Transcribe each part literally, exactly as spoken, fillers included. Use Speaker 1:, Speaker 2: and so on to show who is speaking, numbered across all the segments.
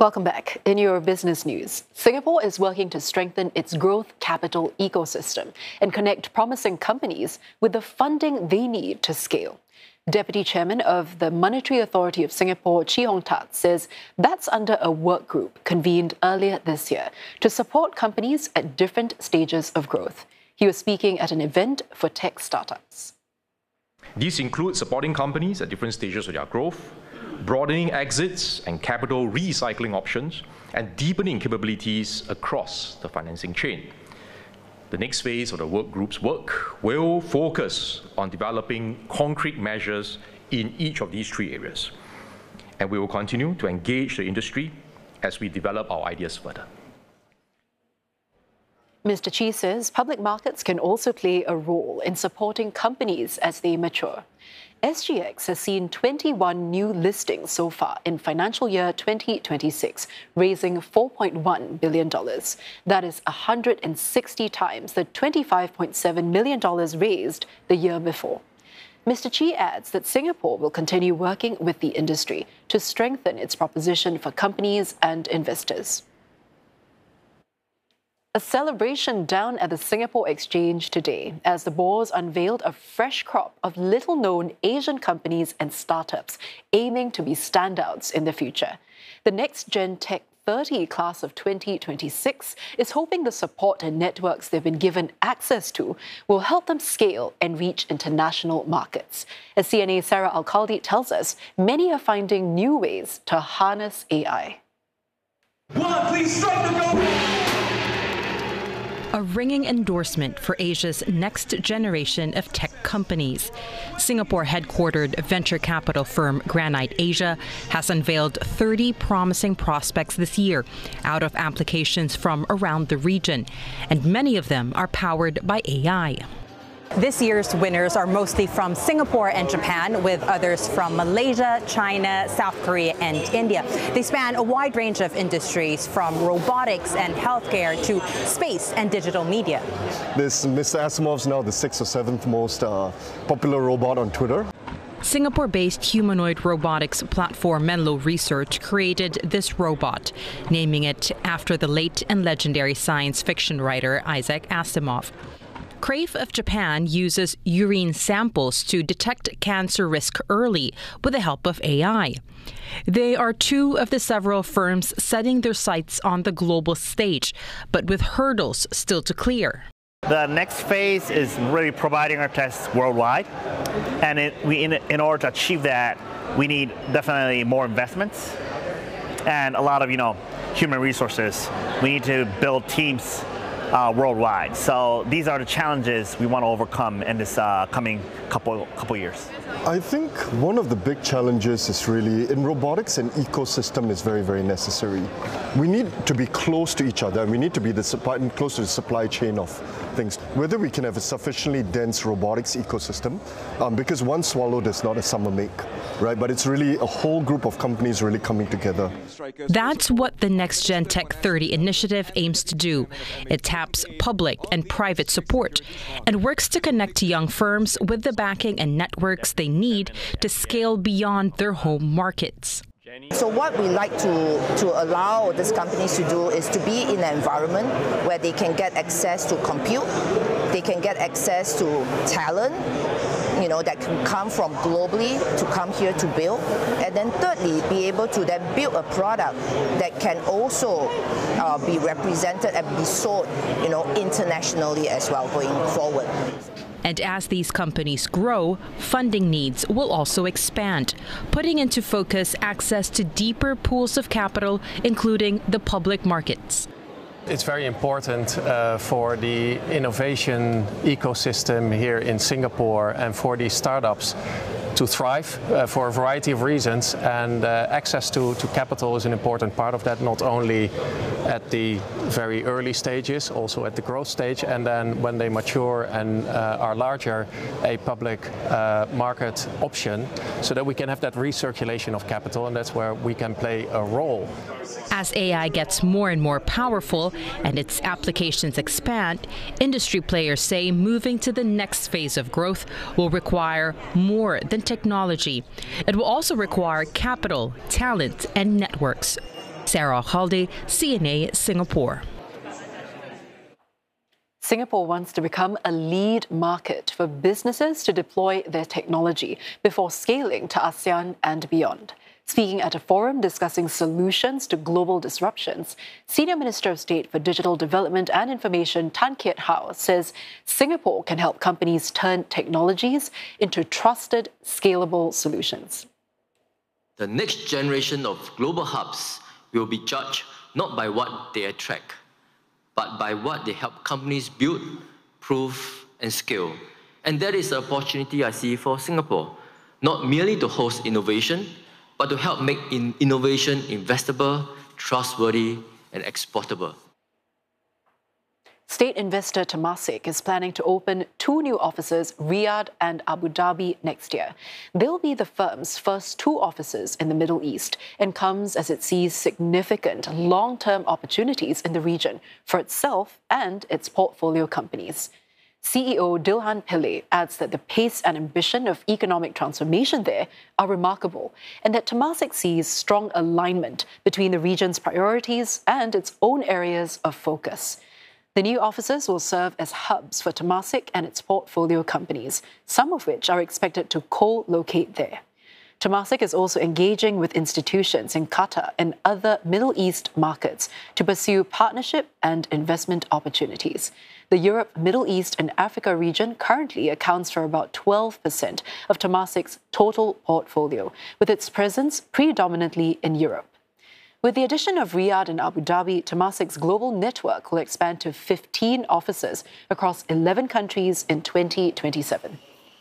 Speaker 1: Welcome back. In your business news, Singapore is working to strengthen its growth capital ecosystem and connect promising companies with the funding they need to scale. Deputy Chairman of the Monetary Authority of Singapore, Chee Hong Tat, says that's under a work group convened earlier this year to support companies at different stages of growth. He was speaking at an event for tech startups.
Speaker 2: These include supporting companies at different stages of their growth, broadening exits and capital recycling options, and deepening capabilities across the financing chain. The next phase of the work group's work will focus on developing concrete measures in each of these three areas. And we will continue to engage the industry as we develop our ideas further.
Speaker 1: Mister Chee says public markets can also play a role in supporting companies as they mature. S G X has seen twenty-one new listings so far in financial year twenty twenty-six, raising four point one billion dollars. That is one hundred sixty times the twenty-five point seven million dollars raised the year before. Mister Chee adds that Singapore will continue working with the industry to strengthen its proposition for companies and investors. A celebration down at the Singapore Exchange today as the board unveiled a fresh crop of little-known Asian companies and startups aiming to be standouts in the future. The Next Gen Tech thirty class of twenty twenty-six is hoping the support and networks they've been given access to will help them scale and reach international markets. As C N A's Sarah Alcalde tells us, many are finding new ways to harness A I.
Speaker 3: One, please strike the goal!
Speaker 4: A ringing endorsement for Asia's next generation of tech companies. Singapore-headquartered venture capital firm Granite Asia has unveiled thirty promising prospects this year out of applications from around the region, and many of them are powered by A I.
Speaker 5: This year's winners are mostly from Singapore and Japan, with others from Malaysia, China, South Korea, and India. They span a wide range of industries, from robotics and healthcare to space and digital media.
Speaker 6: This Mister Asimov's now the sixth or seventh most uh, popular robot on Twitter.
Speaker 4: Singapore-based humanoid robotics platform Menlo Research created this robot, naming it after the late and legendary science fiction writer Isaac Asimov. Crave of Japan uses urine samples to detect cancer risk early with the help of A I. They are two of the several firms setting their sights on the global stage, but with hurdles still to clear.
Speaker 7: The next phase is really providing our tests worldwide, and it, we, in, in order to achieve that, we need definitely more investments and a lot of, you know, human resources. We need to build teams Uh, worldwide. So these are the challenges we want to overcome in this uh, coming couple couple years.
Speaker 6: I think one of the big challenges is really, in robotics, an ecosystem is very, very necessary. We need to be close to each other, and we need to be the supply, close to the supply chain of things. Whether we can have a sufficiently dense robotics ecosystem, um, because one swallow does not a summer make, right? But it's really a whole group of companies really coming together.
Speaker 4: That's what the Next Gen Tech thirty initiative aims to do. It taps public and private support and works to connect young firms with the backing and networks they need to scale beyond their home markets.
Speaker 8: So what we like to, to allow these companies to do is to be in an environment where they can get access to compute, they can get access to talent, you know, that can come from globally to come here to build, and then thirdly, be able to then build a product that can also uh, be represented and be sold, you know, internationally as well going forward.
Speaker 4: And as these companies grow, funding needs will also expand, putting into focus access to deeper pools of capital, including the public markets.
Speaker 9: It's very important uh, for the innovation ecosystem here in Singapore and for these startups to thrive uh, for a variety of reasons, and uh, access to, to capital is an important part of that, not only at the very early stages, also at the growth stage, and then when they mature and uh, are larger, a public uh, market option, so that we can have that recirculation of capital, and that's where we can play a role.
Speaker 4: As A I gets more and more powerful and its applications expand, industry players say moving to the next phase of growth will require more than technology. It will also require capital, talent, and networks. Sarah Halde, C N A, Singapore.
Speaker 1: Singapore wants to become a lead market for businesses to deploy their technology before scaling to ASEAN and beyond. Speaking at a forum discussing solutions to global disruptions, Senior Minister of State for Digital Development and Information Tan Kiat Hao says Singapore can help companies turn technologies into trusted, scalable solutions.
Speaker 10: The next generation of global hubs will be judged not by what they attract, but by what they help companies build, prove, and scale. And that is the opportunity I see for Singapore, not merely to host innovation, but to help make in innovation investable, trustworthy, and exportable.
Speaker 1: State investor Temasek is planning to open two new offices, Riyadh and Abu Dhabi, next year. They'll be the firm's first two offices in the Middle East and comes as it sees significant long-term opportunities in the region for itself and its portfolio companies. C E O Dilhan Pillay adds that the pace and ambition of economic transformation there are remarkable and that Temasek sees strong alignment between the region's priorities and its own areas of focus. The new offices will serve as hubs for Temasek and its portfolio companies, some of which are expected to co-locate there. Temasek is also engaging with institutions in Qatar and other Middle East markets to pursue partnership and investment opportunities. The Europe, Middle East and Africa region currently accounts for about twelve percent of Temasek's total portfolio, with its presence predominantly in Europe. With the addition of Riyadh and Abu Dhabi, Temasek's global network will expand to fifteen offices across eleven countries in twenty twenty-seven.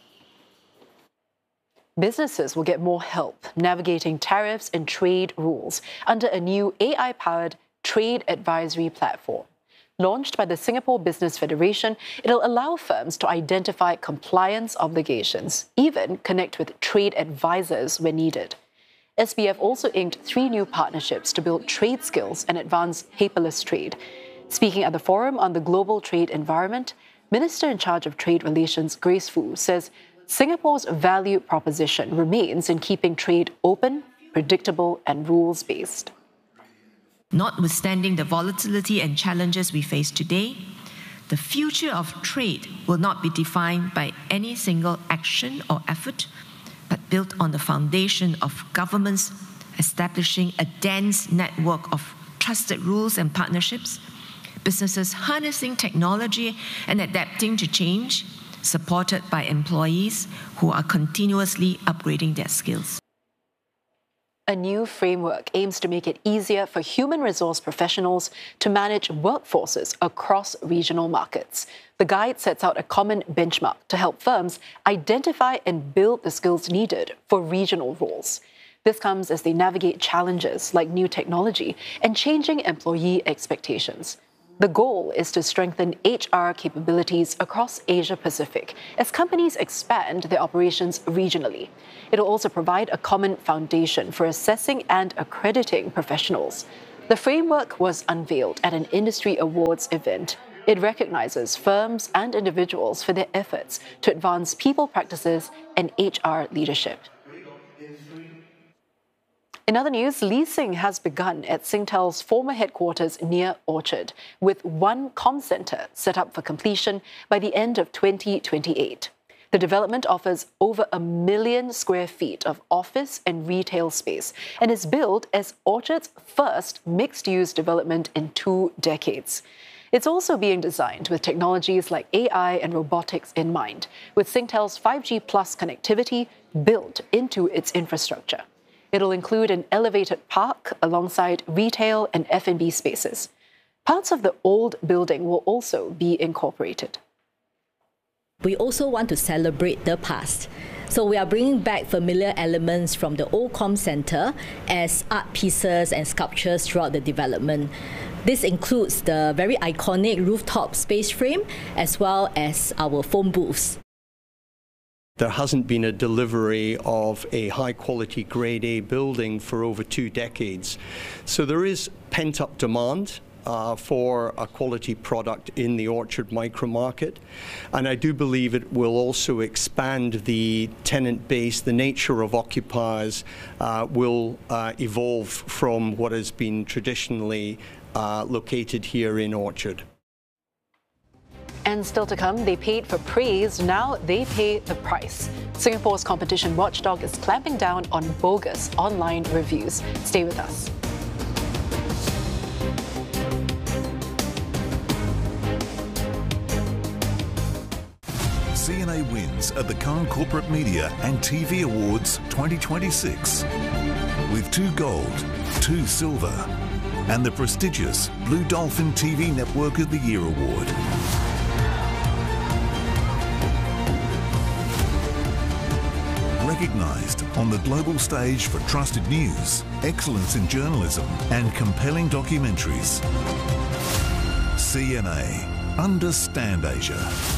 Speaker 1: Businesses will get more help navigating tariffs and trade rules under a new A I-powered trade advisory platform. Launched by the Singapore Business Federation, it'll allow firms to identify compliance obligations, even connect with trade advisors when needed. S B F also inked three new partnerships to build trade skills and advance paperless trade. Speaking at the Forum on the Global Trade Environment, Minister in charge of Trade Relations Grace Fu says Singapore's value proposition remains in keeping trade open, predictable and rules-based.
Speaker 11: Notwithstanding the volatility and challenges we face today, the future of trade will not be defined by any single action or effort, but built on the foundation of governments establishing a dense network of trusted rules and partnerships, businesses harnessing technology and adapting to change, supported by employees who are continuously upgrading their skills.
Speaker 1: A new framework aims to make it easier for human resource professionals to manage workforces across regional markets. The guide sets out a common benchmark to help firms identify and build the skills needed for regional roles. This comes as they navigate challenges like new technology and changing employee expectations. The goal is to strengthen H R capabilities across Asia-Pacific as companies expand their operations regionally. It will also provide a common foundation for assessing and accrediting professionals. The framework was unveiled at an industry awards event. It recognizes firms and individuals for their efforts to advance people practices and H R leadership. In other news, leasing has begun at Singtel's former headquarters near Orchard, with one comm centre set up for completion by the end of twenty twenty-eight. The development offers over a million square feet of office and retail space and is billed as Orchard's first mixed-use development in two decades. It's also being designed with technologies like A I and robotics in mind, with Singtel's five G plus connectivity built into its infrastructure. It'll include an elevated park alongside retail and F and B spaces. Parts of the old building will also be incorporated.
Speaker 12: We also want to celebrate the past. So we are bringing back familiar elements from the old comm centre as art pieces and sculptures throughout the development. This includes the very iconic rooftop space frame as well as our phone booths.
Speaker 13: There hasn't been a delivery of a high-quality Grade A building for over two decades. So there is pent-up demand uh, for a quality product in the orchard micro market. And I do believe it will also expand the tenant base. The nature of occupiers uh, will uh, evolve from what has been traditionally uh, located here in Orchard.
Speaker 1: And still to come, they paid for praise, now they pay the price. Singapore's competition watchdog is clamping down on bogus online reviews. Stay with us.
Speaker 14: C N A wins at the Cannes Corporate Media and T V Awards twenty twenty-six with two gold, two silver, and the prestigious Blue Dolphin T V Network of the Year Award. Recognised on the global stage for trusted news, excellence in journalism, and compelling documentaries. C N A. Understand Asia.